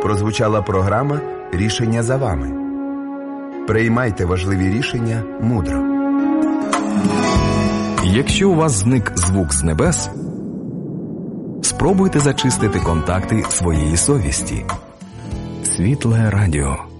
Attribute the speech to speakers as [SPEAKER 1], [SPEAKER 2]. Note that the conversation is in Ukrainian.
[SPEAKER 1] Прозвучала програма «Рішення за вами». Приймайте важливі рішення мудро.
[SPEAKER 2] Якщо у вас зник звук з небес, спробуйте зачистити контакти своєї совісті. Світле радіо.